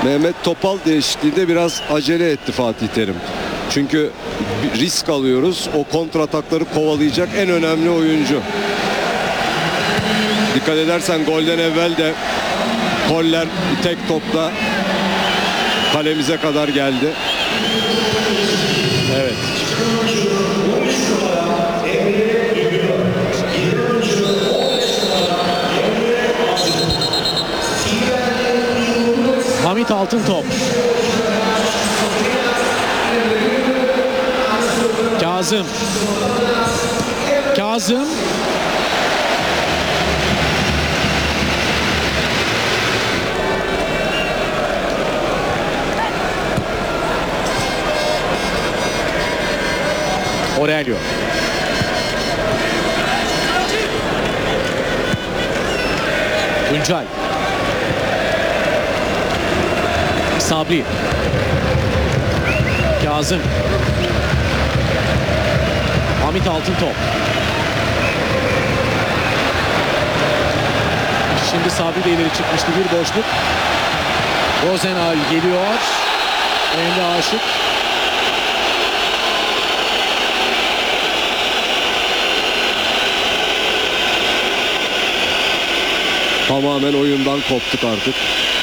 Mehmet Topal değişikliğinde biraz acele etti Fatih Terim. Çünkü risk alıyoruz. O kontratakları kovalayacak en önemli oyuncu. Dikkat edersen golden evvel de Koller tek topla kalemize kadar geldi. Evet. Hamit Altıntop. Kazım. Kazım. Aurelio. Tuncay. Sabri. Kazım. Hamit Altıntop. Şimdi Sabri de ileri çıkmıştı, bir boşluk. Rozenal geliyor. Emre Aşık. Tamamen oyundan koptuk artık.